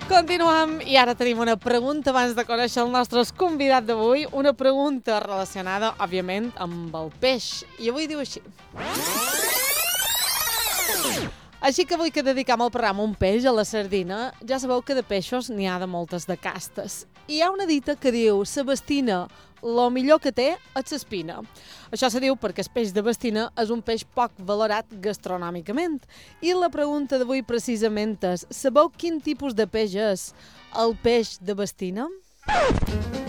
Continuem i ara tenim una pregunta abans de conèixer el nostre convidat d'avui, una pregunta relacionada, òbviament, amb el peix. I avui diu així. Així que avui que dedicam el programa un peix a la sardina, ja sabeu que de peixos n'hi ha de moltes de castes. I hi ha una dita que diu, la bastina, lo millor que té és l'espina. Això se diu perquè el peix de bastina és un peix poc valorat gastronòmicament. I la pregunta d'avui precisament és, sabeu quin tipus de peix és el peix de bastina?